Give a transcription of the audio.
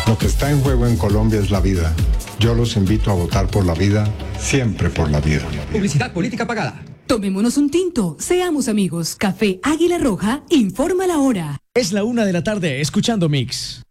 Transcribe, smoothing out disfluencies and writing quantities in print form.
Lo que está en juego en Colombia es la vida. Yo los invito a votar por la vida, siempre por la vida. Publicidad política pagada. Tomémonos un tinto, seamos amigos. Café Águila Roja, informa la hora. Es la 1:00 p.m, escuchando Mix.